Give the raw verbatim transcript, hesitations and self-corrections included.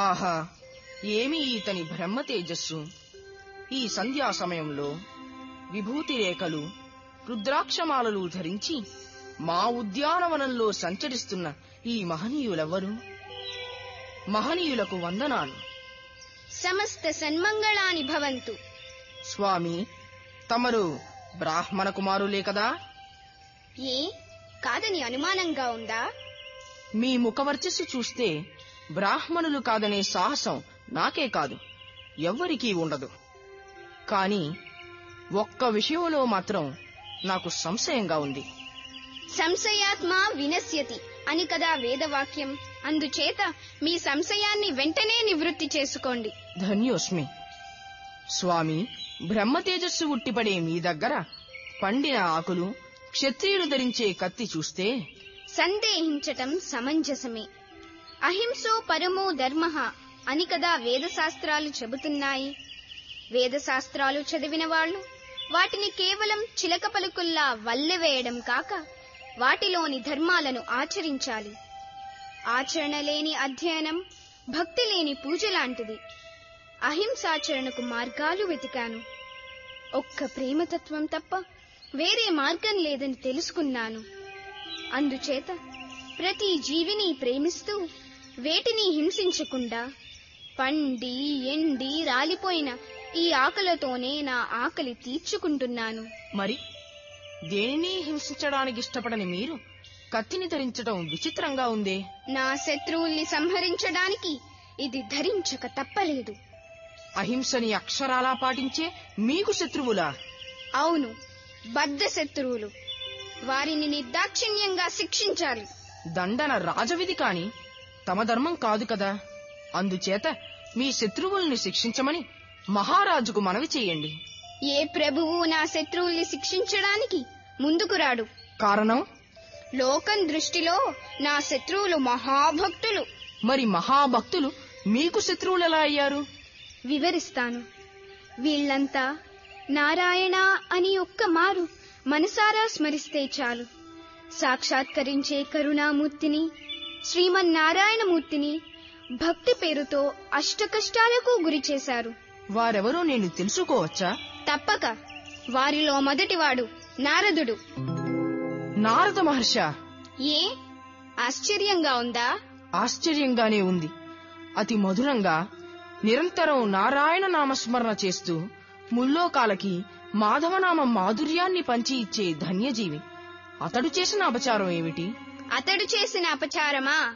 ఆహా, ఏమి ఈతని బ్రహ్మ తేజస్సు! ఈ సంధ్యా సమయంలో విభూతి రేఖలు, రుద్రాక్షమాలలు ధరించి మా ఉద్యానవనంలో సంచరిస్తున్న ఈ మహనీయులెవరు? మహనీయులకు వందనాలు. సమస్త సన్మంగళాని భవంతు. స్వామి, తమరు బ్రాహ్మణ కుమారులే కదా? ఏ కాదని అనుమానంగా ఉందా? మీ ముఖవర్చస్సు చూస్తే బ్రాహ్మణులు కాదనే సాహసం నాకే కాదు, ఎవ్వరికీ ఉండదు. కాని ఒక్క విషయంలో మాత్రం నాకు సంశయంగా ఉంది. సంశయాత్మ వినశ్యతి అని కదా వేదవాక్యం. అందుచేత మీ సంశయాన్ని వెంటనే నివృత్తి చేసుకోండి. ధన్యోస్మి. స్వామి, బ్రహ్మతేజస్సు ఉట్టిపడే మీ దగ్గర పండిన ఆకులు, క్షత్రియులు ధరించే కత్తి చూస్తే సందేహించటం సమంజసమే. అహింసో పరమో ధర్మః అని కదా వేదశాస్త్రాలు చెబుతున్నాయి. వేదశాస్త్రాలు చదివిన వాళ్ళు వాటిని కేవలం చిలక పలుకుల్లా వల్లెవేయడం కాక వాటిలోని ధర్మాలను ఆచరించాలి. ఆచరణ లేని అధ్యయనం భక్తి లేని పూజ లాంటిది. అహింసాచరణకు మార్గాలు వెతికాను. ఒక్క ప్రేమతత్వం తప్ప వేరే మార్గం లేదని తెలుసుకున్నాను. అందుచేత ప్రతి జీవిని ప్రేమిస్తూ వేటిని హింసించకుండా పండి ఎండి రాలిపోయిన ఈ ఆకలితోనే నా ఆకలి తీర్చుకుంటున్నాను. మరి దేనిని హింసించడానికి ఇష్టపడని మీరు కత్తిని ధరించడం విచిత్రంగా ఉందే? నా శత్రువుల్ని సంహరించడానికి ఇది ధరించక తప్పలేదు. అహింసని అక్షరాలా పాటించే మీకు శత్రువులా? అవును, బద్ధ శత్రువులు. వారిని నిర్దాక్షిణ్యంగా శిక్షించాలి. దండన రాజవిధి కాని తమ ధర్మం కాదు కదా. అందుచేత మీ శత్రువుల్ని శిక్షించమని మహారాజుకు మనవి చేయండి. ఏ ప్రభువు నా శత్రువుల్ని శిక్షించడానికి ముందుకు రాడు. కారణం? లోకం దృష్టిలో నా శత్రువులు మహాభక్తులు. మరి మహాభక్తులు మీకు శత్రువులెలా అయ్యారు? వివరిస్తాను. వీళ్లంతా నారాయణ అని ఒక్క మారు మనసారా స్మరిస్తే చాలు సాక్షాత్కరించే కరుణామూర్తిని, శ్రీమన్నారాయణమూర్తిని భక్తి పేరుతో అష్టకష్టాలకు గురి చేశారు. వారెవరో నేను తెలుసుకోవచ్చా? తప్పక. వారిలో మొదటివాడు నారదుడు. నారద మహర్ష? ఏ ఆశ్చర్యంగా ఉందా? ఆశ్చర్యంగానే ఉంది. అతి మధురంగా నిరంతరం నారాయణ నామస్మరణ చేస్తూ ముల్లోకాలకి మాధవనామ మాధుర్యాన్ని పంచి ఇచ్చే ధన్యజీవి. అతడు చేసిన అపచారం ఏమిటి? అతడు చేసిన అపచారమా?